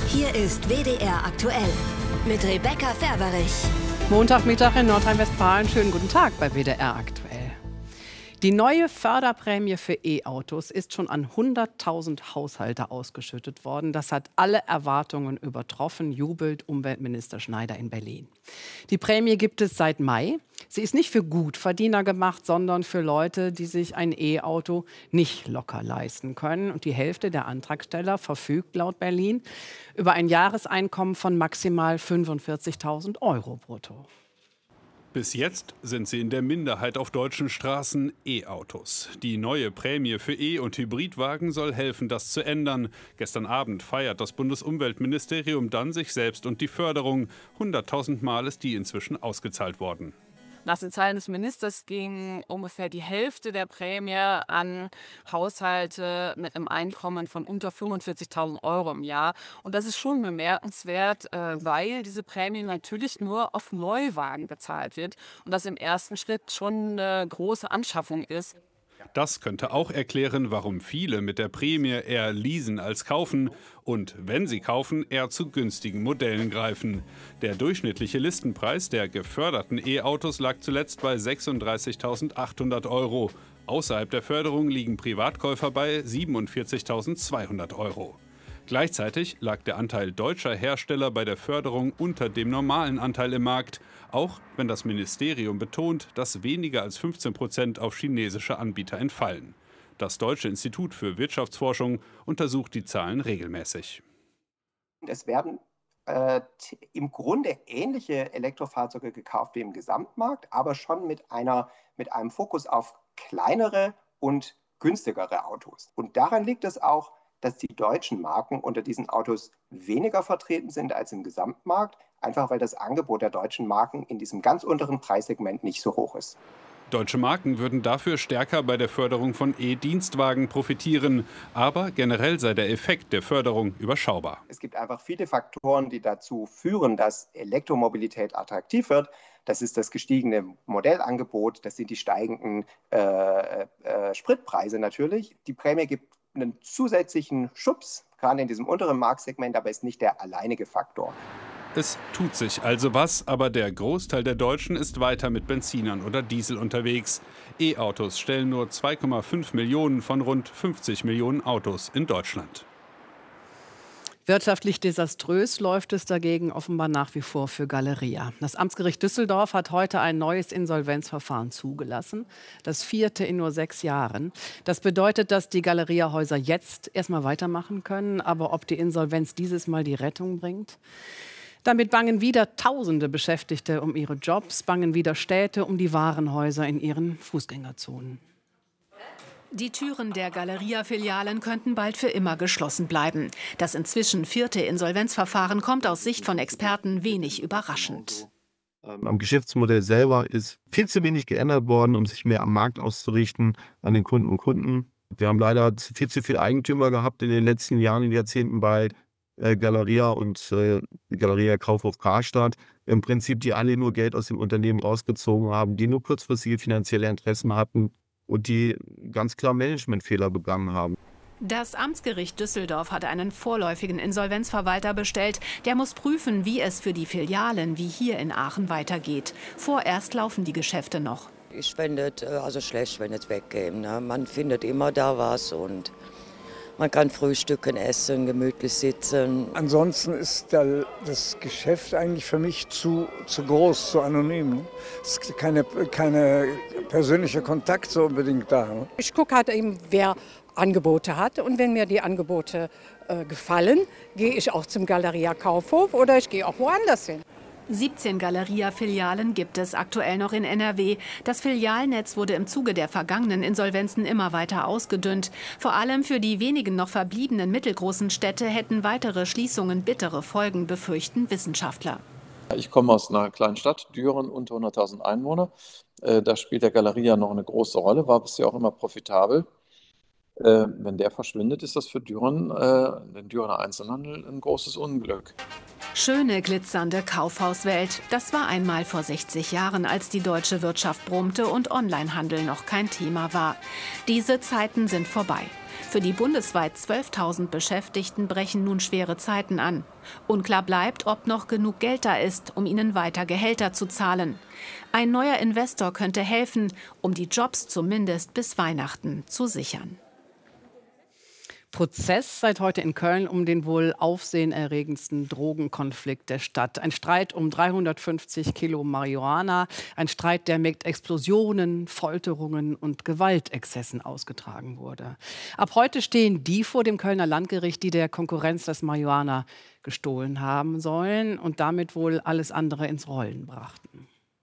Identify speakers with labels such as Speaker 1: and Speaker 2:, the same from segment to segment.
Speaker 1: Hier ist WDR aktuell mit Rebecca Ferberich.
Speaker 2: Montagmittag in Nordrhein-Westfalen. Schönen guten Tag bei WDR aktuell. Die neue Förderprämie für E-Autos ist schon an 100.000 Haushalte ausgeschüttet worden. Das hat alle Erwartungen übertroffen, jubelt Umweltminister Schneider in Berlin. Die Prämie gibt es seit Mai. Sie ist nicht für Gutverdiener gemacht, sondern für Leute, die sich ein E-Auto nicht locker leisten können. Und die Hälfte der Antragsteller verfügt laut Berlin über ein Jahreseinkommen von maximal 45.000 € brutto.
Speaker 3: Bis jetzt sind sie in der Minderheit auf deutschen Straßen E-Autos. Die neue Prämie für E- und Hybridwagen soll helfen, das zu ändern. Gestern Abend feiert das Bundesumweltministerium dann sich selbst und die Förderung. 100.000 Mal ist die inzwischen ausgezahlt worden.
Speaker 4: Nach den Zahlen des Ministers ging ungefähr die Hälfte der Prämie an Haushalte mit einem Einkommen von unter 45.000 € im Jahr. Und das ist schon bemerkenswert, weil diese Prämie natürlich nur auf Neuwagen bezahlt wird und das im ersten Schritt schon eine große Anschaffung ist.
Speaker 3: Das könnte auch erklären, warum viele mit der Prämie eher leasen als kaufen und, wenn sie kaufen, eher zu günstigen Modellen greifen. Der durchschnittliche Listenpreis der geförderten E-Autos lag zuletzt bei 36.800 €. Außerhalb der Förderung liegen Privatkäufer bei 47.200 €. Gleichzeitig lag der Anteil deutscher Hersteller bei der Förderung unter dem normalen Anteil im Markt, auch wenn das Ministerium betont, dass weniger als 15% auf chinesische Anbieter entfallen. Das Deutsche Institut für Wirtschaftsforschung untersucht die Zahlen regelmäßig.
Speaker 5: Es werden im Grunde ähnliche Elektrofahrzeuge gekauft wie im Gesamtmarkt, aber schon mit einem Fokus auf kleinere und günstigere Autos. Und daran liegt es auch, dass die deutschen Marken unter diesen Autos weniger vertreten sind als im Gesamtmarkt, einfach weil das Angebot der deutschen Marken in diesem ganz unteren Preissegment nicht so hoch ist.
Speaker 3: Deutsche Marken würden dafür stärker bei der Förderung von E-Dienstwagen profitieren. Aber generell sei der Effekt der Förderung überschaubar.
Speaker 5: Es gibt einfach viele Faktoren, die dazu führen, dass Elektromobilität attraktiv wird. Das ist das gestiegene Modellangebot, das sind die steigenden Spritpreise natürlich. Die Prämie gibt einen zusätzlichen Schubs, gerade in diesem unteren Marktsegment, aber ist nicht der alleinige Faktor.
Speaker 3: Es tut sich also was, aber der Großteil der Deutschen ist weiter mit Benzinern oder Diesel unterwegs. E-Autos stellen nur 2,5 Millionen von rund 50 Millionen Autos in Deutschland.
Speaker 2: Wirtschaftlich desaströs läuft es dagegen offenbar nach wie vor für Galeria. Das Amtsgericht Düsseldorf hat heute ein neues Insolvenzverfahren zugelassen, das 4. in nur 6 Jahren. Das bedeutet, dass die Galeria-Häuser jetzt erstmal weitermachen können, aber ob die Insolvenz dieses Mal die Rettung bringt? Damit bangen wieder Tausende Beschäftigte um ihre Jobs, bangen wieder Städte um die Warenhäuser in ihren Fußgängerzonen.
Speaker 6: Die Türen der Galeria-Filialen könnten bald für immer geschlossen bleiben. Das inzwischen 4. Insolvenzverfahren kommt aus Sicht von Experten wenig überraschend.
Speaker 7: Am Geschäftsmodell selber ist viel zu wenig geändert worden, um sich mehr am Markt auszurichten, an den Kunden und Kunden. Wir haben leider viel zu viele Eigentümer gehabt in den letzten Jahren und Jahrzehnten bei Galeria und Galeria Kaufhof Karstadt. Im Prinzip die alle nur Geld aus dem Unternehmen rausgezogen haben, die nur kurzfristige finanzielle Interessen hatten und die ganz klar Managementfehler begangen haben.
Speaker 6: Das Amtsgericht Düsseldorf hat einen vorläufigen Insolvenzverwalter bestellt. Der muss prüfen, wie es für die Filialen wie hier in Aachen weitergeht. Vorerst laufen die Geschäfte noch.
Speaker 8: Ich fände es also schlecht, wenn es wegkäme. Ne? Man findet immer da was und man kann frühstücken, essen, gemütlich sitzen.
Speaker 9: Ansonsten ist das Geschäft eigentlich für mich zu groß, zu anonym. Es ist keine persönliche Kontakt so unbedingt da. Ne?
Speaker 10: Ich gucke halt eben, wer Angebote hat. Und wenn mir die Angebote gefallen, gehe ich auch zum Galeria Kaufhof oder ich gehe auch woanders hin.
Speaker 6: 17 Galeria-Filialen gibt es aktuell noch in NRW. Das Filialnetz wurde im Zuge der vergangenen Insolvenzen immer weiter ausgedünnt. Vor allem für die wenigen noch verbliebenen mittelgroßen Städte hätten weitere Schließungen bittere Folgen, befürchten Wissenschaftler.
Speaker 11: Ich komme aus einer kleinen Stadt, Düren, unter 100.000 Einwohner. Da spielt der Galeria noch eine große Rolle, war bisher auch immer profitabel. Wenn der verschwindet, ist das für Düren, den Dürener Einzelhandel, ein großes Unglück.
Speaker 6: Schöne, glitzernde Kaufhauswelt. Das war einmal vor 60 Jahren, als die deutsche Wirtschaft brummte und Onlinehandel noch kein Thema war. Diese Zeiten sind vorbei. Für die bundesweit 12.000 Beschäftigten brechen nun schwere Zeiten an. Unklar bleibt, ob noch genug Geld da ist, um ihnen weiter Gehälter zu zahlen. Ein neuer Investor könnte helfen, um die Jobs zumindest bis Weihnachten zu sichern.
Speaker 2: Prozess seit heute in Köln um den wohl aufsehenerregendsten Drogenkonflikt der Stadt. Ein Streit um 350 Kilo Marihuana. Ein Streit, der mit Explosionen, Folterungen und Gewaltexzessen ausgetragen wurde. Ab heute stehen die vor dem Kölner Landgericht, die der Konkurrenz das Marihuana gestohlen haben sollen und damit wohl alles andere ins Rollen brachten.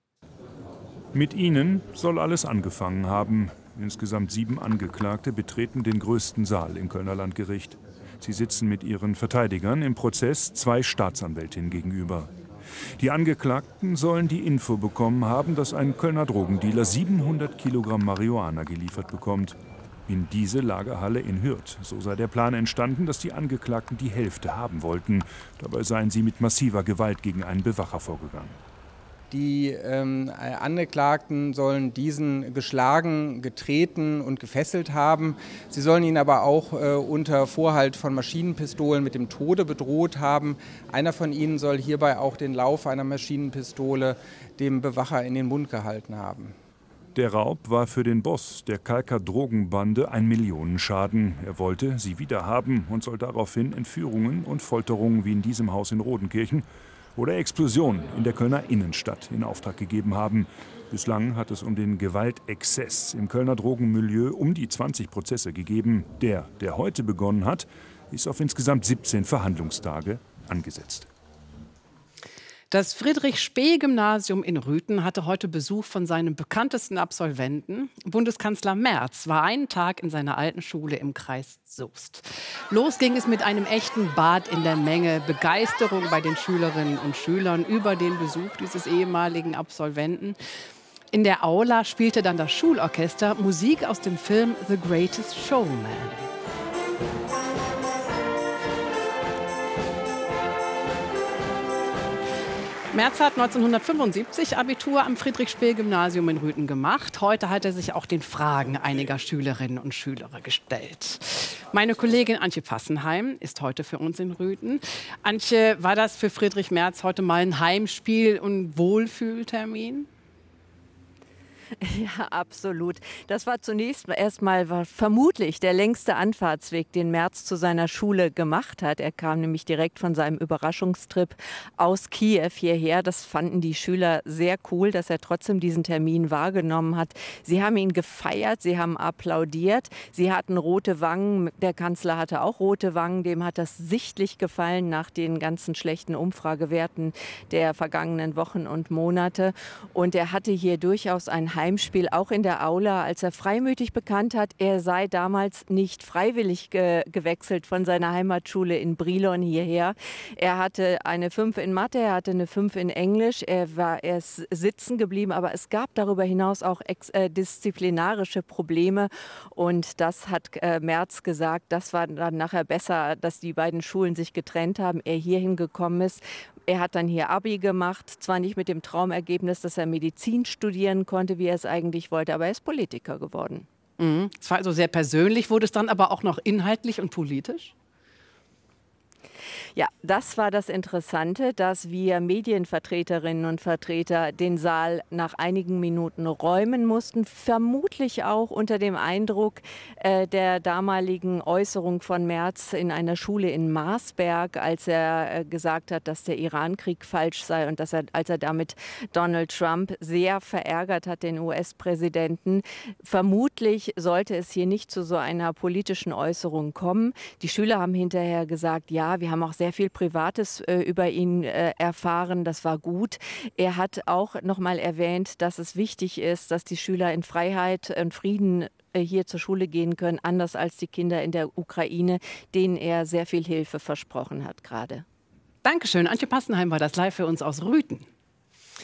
Speaker 12: Mit ihnen soll alles angefangen haben. Insgesamt 7 Angeklagte betreten den größten Saal im Kölner Landgericht. Sie sitzen mit ihren Verteidigern im Prozess 2 Staatsanwältinnen gegenüber. Die Angeklagten sollen die Info bekommen haben, dass ein Kölner Drogendealer 700 Kilogramm Marihuana geliefert bekommt. In diese Lagerhalle in Hürth. So sei der Plan entstanden, dass die Angeklagten die Hälfte haben wollten. Dabei seien sie mit massiver Gewalt gegen einen Bewacher vorgegangen.
Speaker 13: Die Angeklagten sollen diesen geschlagen, getreten und gefesselt haben. Sie sollen ihn aber auch unter Vorhalt von Maschinenpistolen mit dem Tode bedroht haben. Einer von ihnen soll hierbei auch den Lauf einer Maschinenpistole dem Bewacher in den Mund gehalten haben.
Speaker 12: Der Raub war für den Boss der Kalker Drogenbande ein Millionenschaden. Er wollte sie wiederhaben und soll daraufhin Entführungen und Folterungen wie in diesem Haus in Rodenkirchen oder Explosionen in der Kölner Innenstadt in Auftrag gegeben haben. Bislang hat es um den Gewaltexzess im Kölner Drogenmilieu um die 20 Prozesse gegeben. Der heute begonnen hat, ist auf insgesamt 17 Verhandlungstage angesetzt.
Speaker 2: Das Friedrich-Spee-Gymnasium in Rüthen hatte heute Besuch von seinem bekanntesten Absolventen. Bundeskanzler Merz war einen Tag in seiner alten Schule im Kreis Soest. Los ging es mit einem echten Bad in der Menge. Begeisterung bei den Schülerinnen und Schülern über den Besuch dieses ehemaligen Absolventen. In der Aula spielte dann das Schulorchester Musik aus dem Film The Greatest Showman. Merz hat 1975 Abitur am Friedrich-Spee-Gymnasium in Rüthen gemacht. Heute hat er sich auch den Fragen einiger Schülerinnen und Schüler gestellt. Meine Kollegin Antje Passenheim ist heute für uns in Rüthen. Antje, war das für Friedrich Merz heute mal ein Heimspiel- und Wohlfühltermin?
Speaker 14: Ja, absolut. Das war zunächst erstmal vermutlich der längste Anfahrtsweg, den Merz zu seiner Schule gemacht hat. Er kam nämlich direkt von seinem Überraschungstrip aus Kiew hierher. Das fanden die Schüler sehr cool, dass er trotzdem diesen Termin wahrgenommen hat. Sie haben ihn gefeiert, sie haben applaudiert, sie hatten rote Wangen. Der Kanzler hatte auch rote Wangen. Dem hat das sichtlich gefallen nach den ganzen schlechten Umfragewerten der vergangenen Wochen und Monate. Und er hatte hier durchaus ein Heimspiel, auch in der Aula, als er freimütig bekannt hat, er sei damals nicht freiwillig gewechselt von seiner Heimatschule in Brilon hierher. Er hatte eine 5 in Mathe, er hatte eine 5 in Englisch, er ist sitzen geblieben, aber es gab darüber hinaus auch disziplinarische Probleme und das hat Merz gesagt, das war dann nachher besser, dass die beiden Schulen sich getrennt haben, er hierhin gekommen ist. Er hat dann hier Abi gemacht, zwar nicht mit dem Traumergebnis, dass er Medizin studieren konnte, wie er es eigentlich wollte, aber er ist Politiker geworden.
Speaker 2: Es war also sehr persönlich, wurde es dann aber auch noch inhaltlich und politisch?
Speaker 14: Ja, das war das Interessante, dass wir Medienvertreterinnen und Vertreter den Saal nach einigen Minuten räumen mussten, vermutlich auch unter dem Eindruck der damaligen Äußerung von Merz in einer Schule in Marsberg, als er gesagt hat, dass der Irankrieg falsch sei und dass als er damit Donald Trump sehr verärgert hat, den US-Präsidenten. Vermutlich sollte es hier nicht zu so einer politischen Äußerung kommen. Die Schüler haben hinterher gesagt, ja, wir haben auch sehr viel Privates über ihn erfahren. Das war gut. Er hat auch noch mal erwähnt, dass es wichtig ist, dass die Schüler in Freiheit und Frieden hier zur Schule gehen können, anders als die Kinder in der Ukraine, denen er sehr viel Hilfe versprochen hat gerade.
Speaker 2: Dankeschön. Antje Passenheim war das live für uns aus Rüthen.